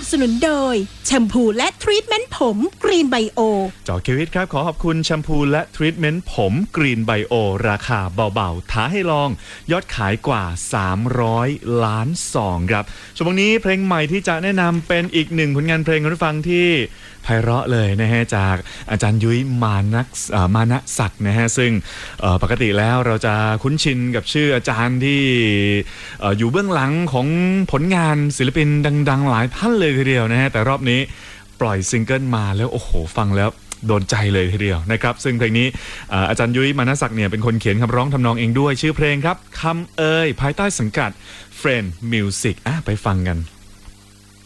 สนุนโดยแชมพูและทรีทเมนต์ผมกรีนไบโอจอเควิทครับขอขอบคุณแชมพูและทรีทเมนต์ผมกรีนไบโอราคาเบาๆท้าให้ลองยอดขายกว่า300 ล้านซองครับช่วงนี้เพลงใหม่ที่จะแนะนำเป็นอีกหนึ่งผลงานเพลงคุณฟังที่ไพเราะเลยนะฮะจากอาจารย์ยุ้ยมานะศักดิ์นะฮะซึ่งปกติแล้วเราจะคุ้นชินกับชื่ออาจารย์ที่อยู่เบื้องหลังของผลงานศิลปินดังๆหลายท่านเลยทีเดียวนะฮะแต่รอบนี้ปล่อยซิงเกิลมาแล้วโอ้โหฟังแล้วโดนใจเลยทีเดียวนะครับซึ่งเพลงนี้อาจารย์ยุ้ยมานะศักดิ์เนี่ยเป็นคนเขียนคำร้องทำนองเองด้วยชื่อเพลงครับคำเอ่ยภายใต้สังกัด Friend Music ไปฟังกัน